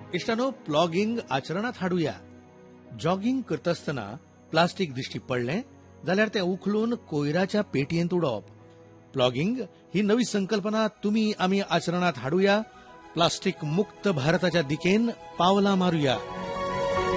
इश्टानो, plogging आचरणात हाडुया. Jogging करतास्तना plastic दिश्टी पडलें जाल्यार तें उखलून कोयराच्या पेटयेंत उडोवप. प्लॉगिंग ही नवी संकल्पना आमी आचरणात हाडुया. प्लास्टीक मुक्त भारताच्या दिकेन पावलां मारुया.